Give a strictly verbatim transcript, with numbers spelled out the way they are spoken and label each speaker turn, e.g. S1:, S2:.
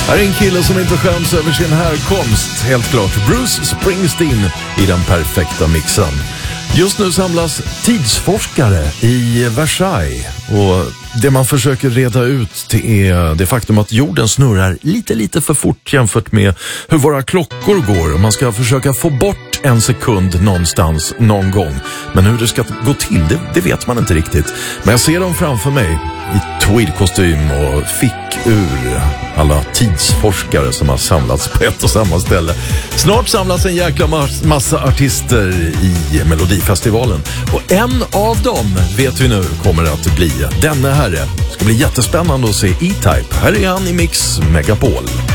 S1: Här är en kille som inte skäms över sin härkomst, helt klart. Bruce Springsteen i den perfekta mixen. Just nu samlas tidsforskare i Versailles och det man försöker reda ut det är det faktum att jorden snurrar lite lite för fort jämfört med hur våra klockor går. Man ska försöka få bort en sekund någonstans någon gång. Men hur det ska gå till, det, det vet man inte riktigt. Men jag ser dem framför mig i tweedkostym och fickur. Alla tidsforskare som har samlats på ett och samma ställe. Snart samlas en jäkla massa artister i Melodifestivalen. Och en av dem vet vi nu kommer att bli denna herre. Det ska bli jättespännande att se E-Type. Här är han i Mix Megapol.